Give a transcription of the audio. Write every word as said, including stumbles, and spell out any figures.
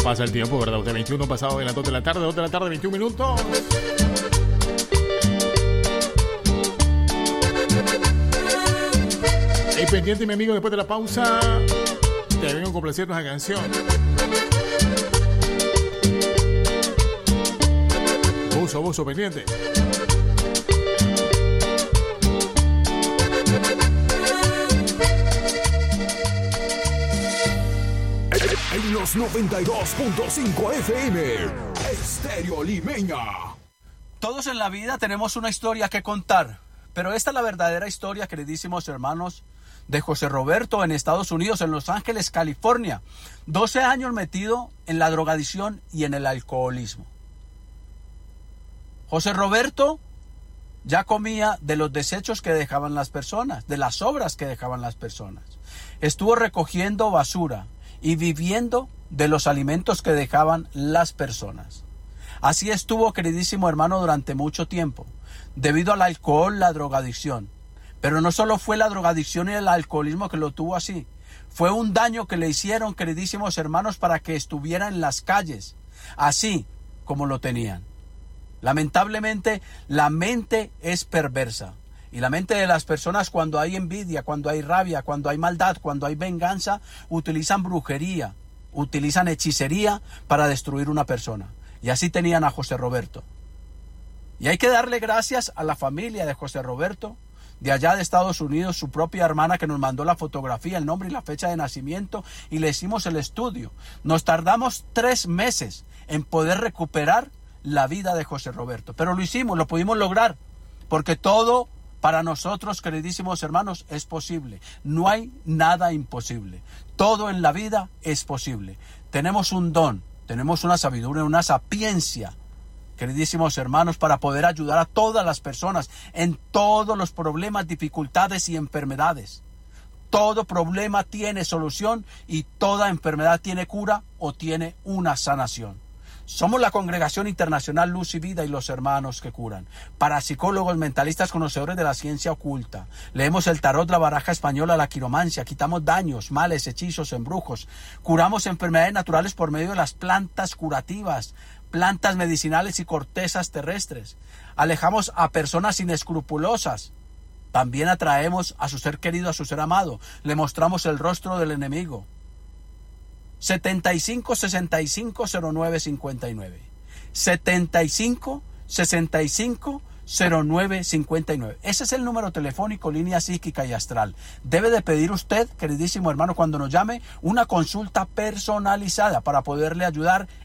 Pasa el tiempo, ¿verdad? Usted veintiuno pasado de las dos de la tarde, dos de la tarde, veintiún minutos. Hey, pendiente, mi amigo, después de la pausa, te vengo complaciendo esa canción. Buzo, buzo, pendiente. En los noventa y dos punto cinco F M, Estéreo Limeña. Todos en la vida tenemos una historia que contar, pero esta es la verdadera historia, queridísimos hermanos, de José Roberto en Estados Unidos, en Los Ángeles, California. doce años metido en la drogadicción y en el alcoholismo. José Roberto ya comía de los desechos que dejaban las personas, de las sobras que dejaban las personas. Estuvo recogiendo basura y viviendo de los alimentos que dejaban las personas. Así estuvo, queridísimo hermano, durante mucho tiempo, debido al alcohol, la drogadicción. Pero no solo fue la drogadicción y el alcoholismo que lo tuvo así, fue un daño que le hicieron, queridísimos hermanos, para que estuviera en las calles, así como lo tenían. Lamentablemente, la mente es perversa. Y la mente de las personas, cuando hay envidia, cuando hay rabia, cuando hay maldad, cuando hay venganza, utilizan brujería, utilizan hechicería para destruir una persona. Y así tenían a José Roberto. Y hay que darle gracias a la familia de José Roberto, de allá de Estados Unidos, su propia hermana que nos mandó la fotografía, el nombre y la fecha de nacimiento, y le hicimos el estudio. Nos tardamos tres meses en poder recuperar la vida de José Roberto. Pero lo hicimos, lo pudimos lograr, porque todo para nosotros, queridísimos hermanos, es posible. No hay nada imposible. Todo en la vida es posible. Tenemos un don, tenemos una sabiduría, una sapiencia, queridísimos hermanos, para poder ayudar a todas las personas en todos los problemas, dificultades y enfermedades. Todo problema tiene solución y toda enfermedad tiene cura o tiene una sanación. Somos la Congregación Internacional Luz y Vida y los Hermanos que Curan. Parapsicólogos, mentalistas, conocedores de la ciencia oculta. Leemos el tarot, la baraja española, la quiromancia. Quitamos daños, males, hechizos, embrujos. Curamos enfermedades naturales por medio de las plantas curativas, plantas medicinales y cortezas terrestres. Alejamos a personas inescrupulosas. También atraemos a su ser querido, a su ser amado. Le mostramos el rostro del enemigo. setenta y cinco, sesenta y cinco, cero nueve, cincuenta y nueve. setenta y cinco, sesenta y cinco, cero nueve, cincuenta y nueve. Ese es el número telefónico, línea psíquica y astral. Debe de pedir usted, queridísimo hermano, cuando nos llame, una consulta personalizada para poderle ayudar